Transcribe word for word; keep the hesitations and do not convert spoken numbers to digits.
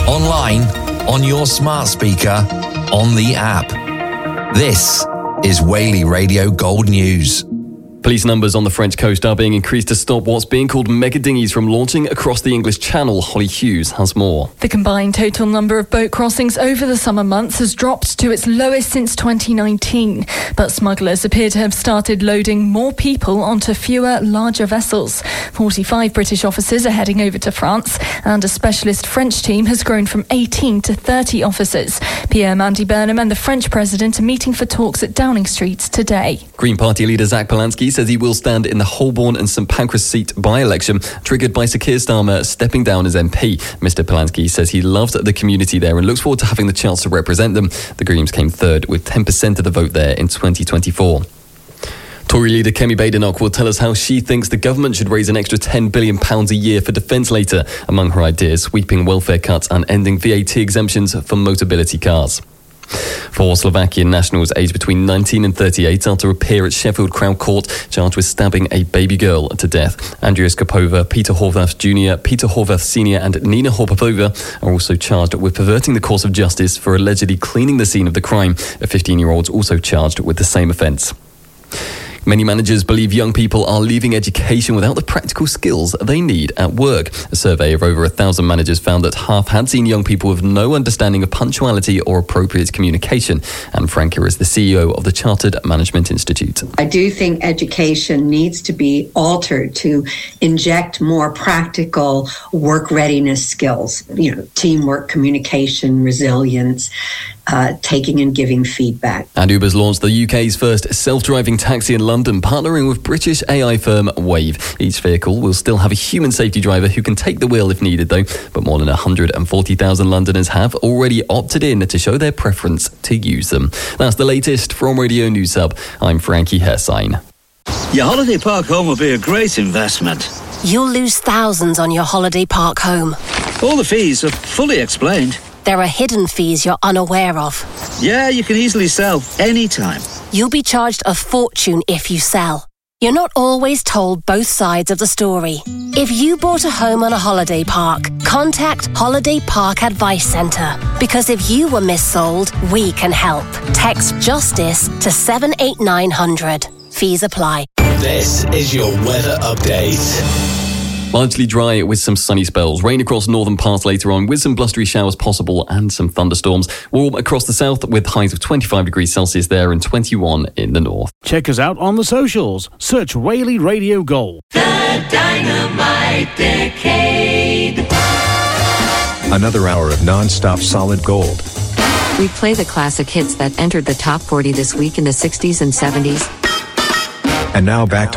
online, on your smart speaker, on the app. This is Whaley Radio Gold News. Police numbers on the French coast are being increased to stop what's being called mega dinghies from launching across the English Channel. Holly Hughes has more. The combined total number of boat crossings over the summer months has dropped to its lowest since twenty nineteen. But smugglers appear to have started loading more people onto fewer, larger vessels. forty-five British officers are heading over to France, and a specialist French team has grown from eighteen to thirty officers. Pierre Mandy Burnham and the French president are meeting for talks at Downing Street today. Green Party leader Zach Polanski says he will stand in the Holborn and St Pancras seat by-election, triggered by Sir Keir Starmer stepping down as M P. Mister Polanski says he loves the community there and looks forward to having the chance to represent them. The Greens came third with ten percent of the vote there in twenty twenty-four. Tory leader Kemi Badenoch will tell us how she thinks the government should raise an extra ten billion pounds a year for defence later. Among her ideas, sweeping welfare cuts and ending V A T exemptions for motability cars. Four Slovakian nationals aged between nineteen and thirty-eight are to appear at Sheffield Crown Court charged with stabbing a baby girl to death. Andrea Skopova, Peter Horvath Junior, Peter Horvath Senior and Nina Horpapova are also charged with perverting the course of justice for allegedly cleaning the scene of the crime. A fifteen-year-old's also charged with the same offence. Many managers believe young people are leaving education without the practical skills they need at work. A survey of over a thousand managers found that half had seen young people with no understanding of punctuality or appropriate communication. Anne Franker is the C E O of the Chartered Management Institute. I do think education needs to be altered to inject more practical work readiness skills, you know, teamwork, communication, resilience, Uh, taking and giving feedback. And Uber's launched the U K's first self-driving taxi in London, partnering with British A I firm Wave. Each vehicle will still have a human safety driver who can take the wheel if needed, though. But more than one hundred forty thousand Londoners have already opted in to show their preference to use them. That's the latest from Radio News Hub. I'm Frankie Hersign. Your holiday park home will be a great investment. You'll lose thousands on your holiday park home. All the fees are fully explained. There are hidden fees you're unaware of. Yeah, you can easily sell anytime. You'll be charged a fortune if you sell. You're not always told both sides of the story. If you bought a home on a holiday park, contact Holiday Park Advice Centre. Because if you were missold, we can help. Text JUSTICE to seven eight nine hundred. Fees apply. This is your weather update. Largely dry with some sunny spells. Rain across northern parts later on with some blustery showers possible and some thunderstorms. Warm across the south with highs of twenty-five degrees Celsius there and twenty-one in the north. Check us out on the socials. Search Whaley Radio Gold. The Dynamite Decade. Another hour of non-stop solid gold. We play the classic hits that entered the top forty this week in the sixties and seventies. And now back to